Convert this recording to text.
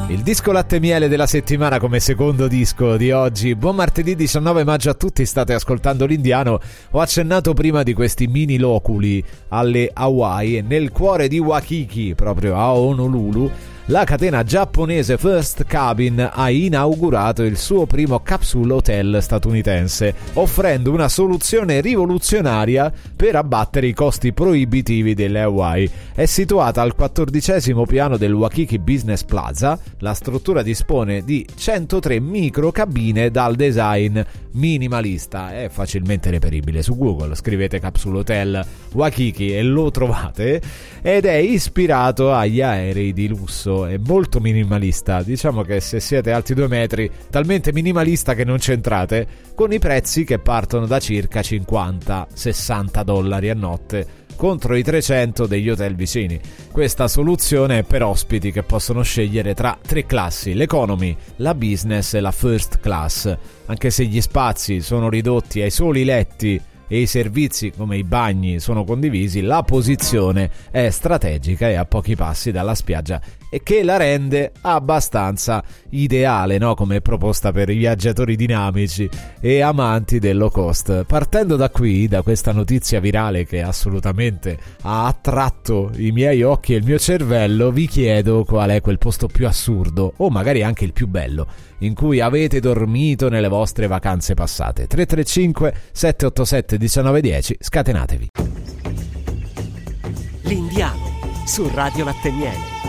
Il disco latte e miele della settimana come secondo disco di oggi. Buon martedì 19 maggio a tutti, state ascoltando l'Indiano. Ho accennato prima di questi mini loculi alle Hawaii e nel cuore di Waikiki, proprio a Honolulu, la catena giapponese First Cabin ha inaugurato il suo primo capsule hotel statunitense, offrendo una soluzione rivoluzionaria per abbattere i costi proibitivi delle Hawaii. È situata al 14° piano del Waikiki Business Plaza. La struttura dispone di 103 microcabine dal design minimalista. È facilmente reperibile su Google, scrivete capsule hotel Waikiki e lo trovate, ed è ispirato agli aerei di lusso. È molto minimalista, diciamo che se siete alti 2 metri, talmente minimalista che non c'entrate, con i prezzi che partono da circa $50-60 a notte contro i 300 degli hotel vicini. Questa soluzione è per ospiti che possono scegliere tra 3 classi: l'economy, la business e la first class. Anche se gli spazi sono ridotti ai soli letti e i servizi come i bagni sono condivisi, la posizione è strategica e a pochi passi dalla spiaggia, e che la rende abbastanza ideale, no? Come proposta per i viaggiatori dinamici e amanti del low cost. Partendo da qui, da questa notizia virale che assolutamente ha attratto i miei occhi e il mio cervello, vi chiedo qual è quel posto più assurdo, o magari anche il più bello, in cui avete dormito nelle vostre vacanze passate. 335 787 1910, scatenatevi. L'Indiano su Radio Latte e Miele.